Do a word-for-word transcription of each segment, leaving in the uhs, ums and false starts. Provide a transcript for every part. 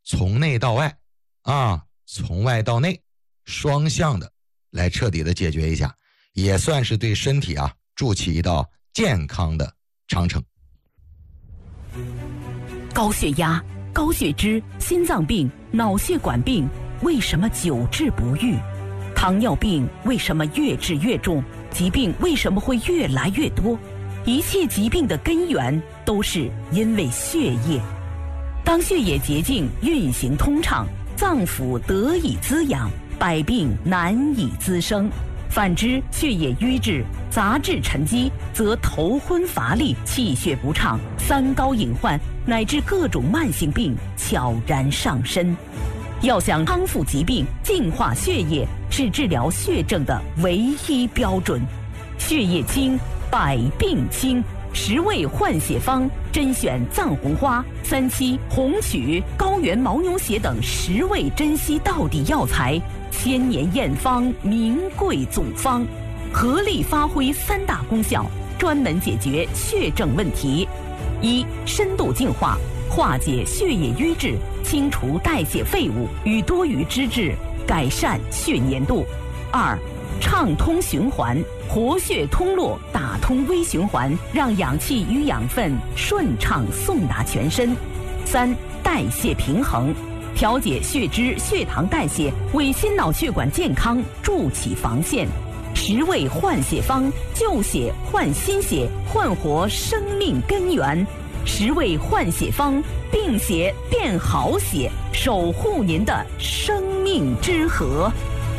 从内到外啊，从外到内，双向的来彻底的解决一下，也算是对身体啊筑起一道健康的长城。 高血压、高血脂、心脏病、脑血管病为什么久治不愈？糖尿病为什么越治越重？疾病为什么会越来越多？一切疾病的根源都是因为血液。当血液洁净运行通畅，脏腑得以滋养，百病难以滋生。反之，血液瘀滞、杂质沉积，则头昏乏力、气血不畅、三高隐患乃至各种慢性病悄然上身。要想康复疾病、净化血液，是治疗血症的唯一标准。血液清，百病清。十味换血方甄选藏红花、三七、红曲、高原牦牛血等十味珍稀道地药材，千年验方，名贵总方，合力发挥三大功效，专门解决血症问题：一、深度净化，化解血液瘀滞，清除代谢废物与多余脂质，改善血粘度；二、畅通循环，活血通络，打通微循环，让氧气与养分顺畅送达全身；三、代谢平衡，调节血脂、血糖代谢，为心脑血管健康筑起防线。十味换血方，旧血换新血，焕活生命根源。十味换血方，病血变好血，守护您的生命之河。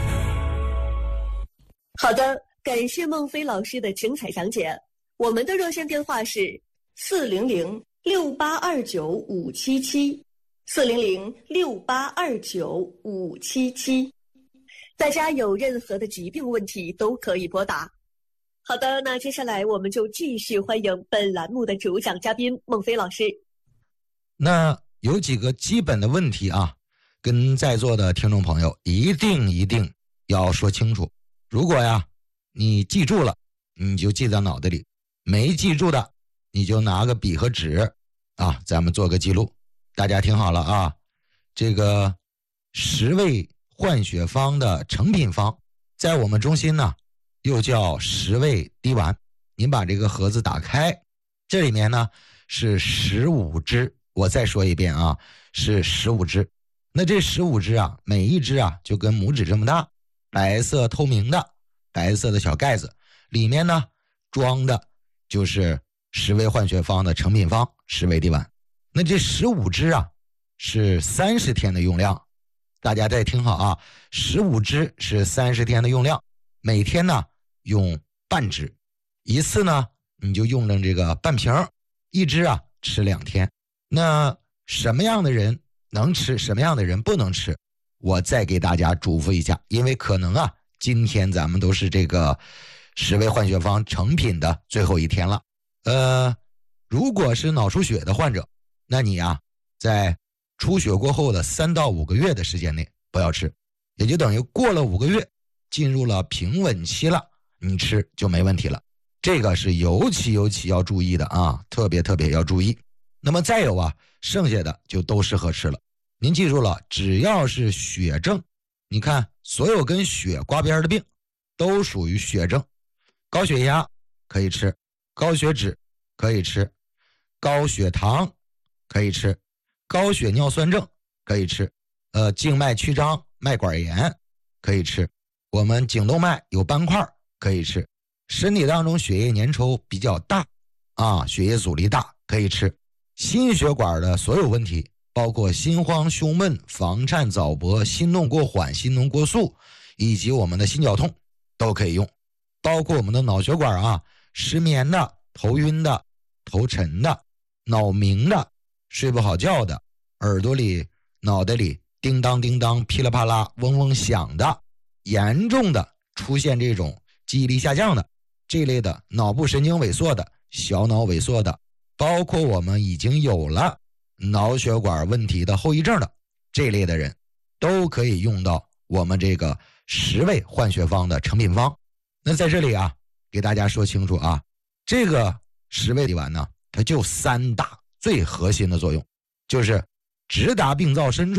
好的，感谢孟非老师的精彩讲解。我们的热线电话是四零零六八二九五七七，四零零六八二九五七七。大家有任何的疾病问题都可以拨打。好的，那接下来我们就继续欢迎本栏目的主讲嘉宾孟非老师。 那有几个基本的问题啊，跟在座的听众朋友一定一定要说清楚。如果呀你记住了，你就记在脑袋里；没记住的，你就拿个笔和纸啊，咱们做个记录。大家听好了啊，这个十味换血方的成品方，在我们中心呢又叫十味滴丸。您把这个盒子打开，这里面呢是十五支，我再说一遍啊，是十五支。那这十五支啊，每一支啊就跟拇指这么大，白色透明的白色的小盖子，里面呢装的就是十味换血方的成品方十味滴丸。那这十五支啊是三十天的用量，大家再听好啊，十五支是三十天的用量，每天呢用半支，一次呢你就用了这个半瓶，一支啊吃两天。那什么样的人能吃，什么样的人不能吃，我再给大家嘱咐一下，因为可能啊今天咱们都是这个十味换血方成品的最后一天了。呃，如果是脑出血的患者，那你啊在出血过后的三到五个月的时间内不要吃，也就等于过了五个月进入了平稳期了，你吃就没问题了。这个是尤其尤其要注意的啊，特别特别要注意。那么再有啊，剩下的就都适合吃了。您记住了，只要是血症，你看所有跟血刮边的病都属于血症。高血压可以吃，高血脂可以吃，高血糖可以吃，高血尿酸症可以吃，呃，静脉曲张、脉管炎可以吃，我们颈动脉有斑块可以吃，身体当中血液粘稠比较大啊，血液阻力大可以吃，心血管的所有问题，包括心慌、胸闷、房颤、早搏、心动过缓、心动过速，以及我们的心绞痛都可以用，包括我们的脑血管啊，失眠的、头晕的、头沉的、脑鸣的、睡不好觉的、耳朵里、脑袋里叮当叮当、噼里啪啦、嗡嗡响的，严重的出现这种记忆力下降的，这类的脑部神经萎缩的、小脑萎缩的，包括我们已经有了脑血管问题的后遗症的这类的人，都可以用到我们这个十味换血方的成品方。那在这里啊，给大家说清楚啊，这个十味滴丸呢，它就三大最核心的作用，就是直达病灶深处，